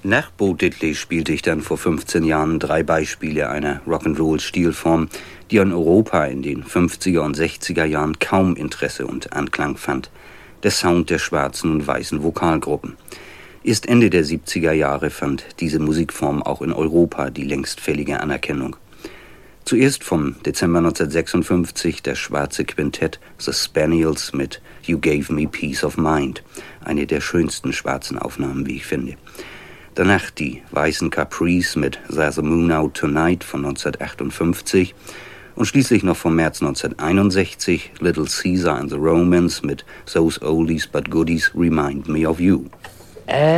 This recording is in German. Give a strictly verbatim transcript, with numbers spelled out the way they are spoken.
Nach Bo Diddley spielte ich dann vor fünfzehn Jahren drei Beispiele einer Rock'n'Roll-Stilform, die in Europa in den fünfziger und sechziger Jahren kaum Interesse und Anklang fand. Der Sound der schwarzen und weißen Vokalgruppen. Erst Ende der siebziger Jahre fand diese Musikform auch in Europa die längst fällige Anerkennung. Zuerst vom Dezember neunzehnhundertsechsundfünfzig das schwarze Quintett The Spaniels mit You Gave Me Peace of Mind, eine der schönsten schwarzen Aufnahmen, wie ich finde. Danach die weißen Caprice mit There's a Moon Out Tonight von neunzehnhundertachtundfünfzig und schließlich noch vom März neunzehnhunderteinundsechzig Little Caesar and the Romans mit Those Oldies But Goodies Remind Me of You.